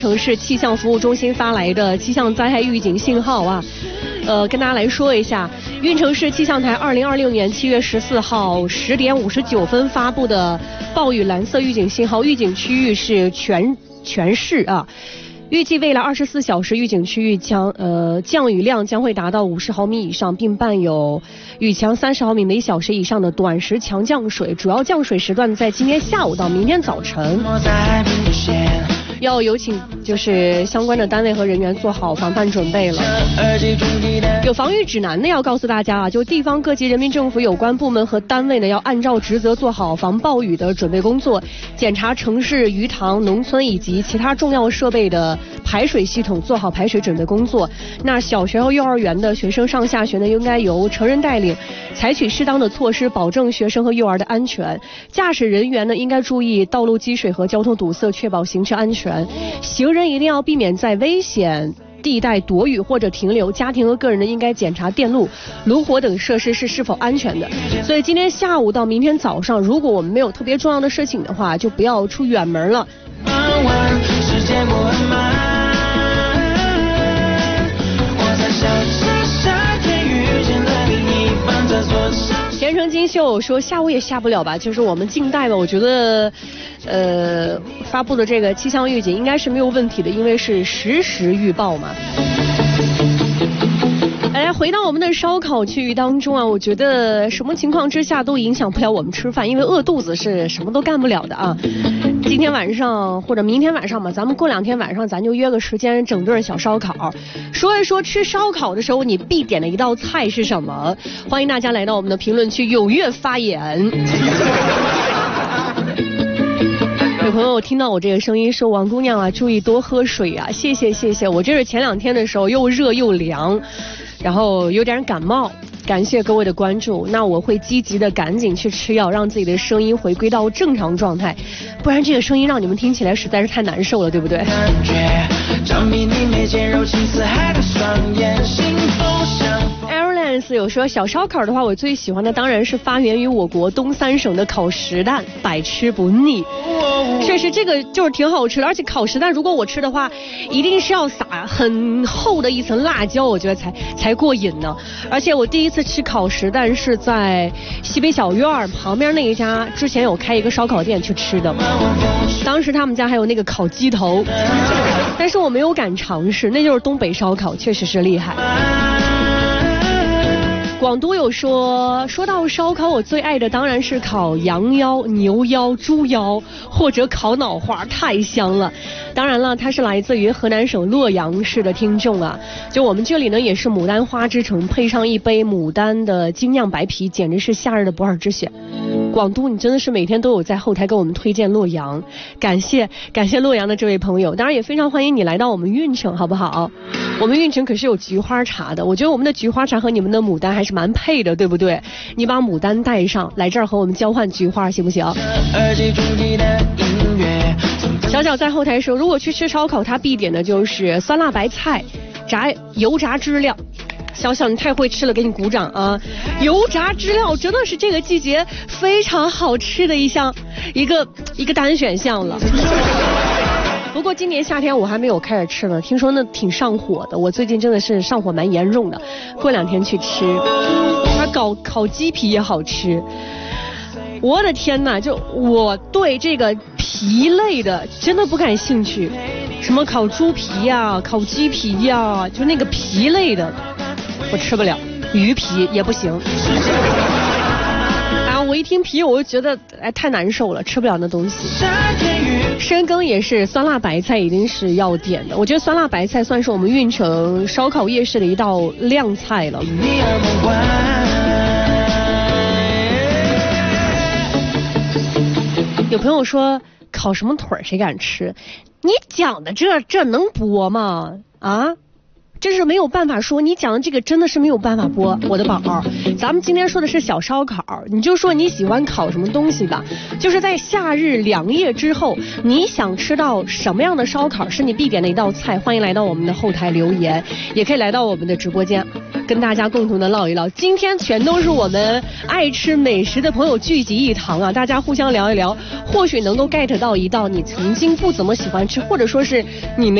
城市气象服务中心发来的气象灾害预警信号啊，跟大家来说一下，运城市气象台2026年7月14号10点59分发布的暴雨蓝色预警信号，预警区域是全市啊。预计未来24小时预警区域降雨量将会达到50毫米以上，并伴有雨强30毫米每小时以上的短时强降水，主要降水时段在今天下午到明天早晨。要有请就是相关的单位和人员做好防范准备了。有防御指南呢，要告诉大家啊，就地方各级人民政府有关部门和单位呢，要按照职责做好防暴雨的准备工作，检查城市、鱼塘、农村以及其他重要设备的排水系统，做好排水准备工作。那小学和幼儿园的学生上下学呢，应该由成人带领，采取适当的措施，保证学生和幼儿的安全。驾驶人员呢，应该注意道路积水和交通堵塞，确保行车安全。行人一定要避免在危险地带躲雨或者停留，家庭和个人呢应该检查电路、炉火等设施是否安全的。所以今天下午到明天早上，如果我们没有特别重要的事情的话，就不要出远门了。前程金秀说下午也下不了吧，就是我们静待吧。我觉得发布的这个气象预警应该是没有问题的，因为是实时预报嘛。来回到我们的烧烤区域当中啊，我觉得什么情况之下都影响不了我们吃饭，因为饿肚子是什么都干不了的啊。今天晚上或者明天晚上吧，咱们过2天晚上咱就约个时间整顿小烧烤，说一说吃烧烤的时候你必点的一道菜是什么。欢迎大家来到我们的评论区踊跃发言。有朋友听到我这个声音说，王姑娘啊，注意多喝水啊，谢谢。我这是前2天的时候又热又凉，然后有点感冒，感谢各位的关注。那我会积极的赶紧去吃药，让自己的声音回归到正常状态，不然这个声音让你们听起来实在是太难受了，对不对？Airlines 有说小烧烤的话，我最喜欢的当然是发源于我国东3省的烤实蛋，百吃不腻。确实这个就是挺好吃的，而且烤实蛋如果我吃的话，一定是要撒很厚的一层辣椒，我觉得才过瘾呢。而且我第一次吃烤实蛋是在西北小院旁边那一家，之前有开一个烧烤店去吃的，当时他们家还有那个烤鸡头，但是我没有敢尝试，那就是东北烧烤，确实是厉害。广都有说到烧烤，我最爱的当然是烤羊腰、牛腰、猪腰，或者烤脑花，太香了。当然了，他是来自于河南省洛阳市的听众啊。就我们这里呢，也是牡丹花之城，配上一杯牡丹的精酿白啤，简直是夏日的不二之选。广都，你真的是每天都有在后台给我们推荐洛阳，感谢洛阳的这位朋友。当然也非常欢迎你来到我们运城，好不好？我们运城可是有菊花茶的，我觉得我们的菊花茶和你们的牡丹还是蛮配的，对不对？你把牡丹带上来这儿和我们交换菊花，行不行？小小在后台说，如果去吃烧烤，他必点的就是酸辣白菜、油炸知了。小小你太会吃了，给你鼓掌啊！油炸知了真的是这个季节非常好吃的一个单选项了。不过今年夏天我还没有开始吃呢，听说那挺上火的，我最近真的是上火蛮严重的，过2天去吃。它烤鸡皮也好吃，我的天哪！就我对这个皮类的真的不感兴趣，什么烤猪皮呀、烤鸡皮呀，就那个皮类的我吃不了，鱼皮也不行。我一听皮我就觉得太难受了，吃不了那东西。深耕也是酸辣白菜一定是要点的，我觉得酸辣白菜算是我们运城烧烤夜市的一道靓菜了。有朋友说烤什么腿谁敢吃？你讲的这能播吗？啊， 真是没有办法说，你讲的这个真的是没有办法播，我的宝儿。咱们今天说的是小烧烤，你就说你喜欢烤什么东西吧，就是在夏日凉夜之后，你想吃到什么样的烧烤是你必点的一道菜，欢迎来到我们的后台留言，也可以来到我们的直播间，跟大家共同的唠一唠。今天全都是我们爱吃美食的朋友聚集一堂啊，大家互相聊一聊，或许能够 get 到一道你曾经不怎么喜欢吃，或者说是你没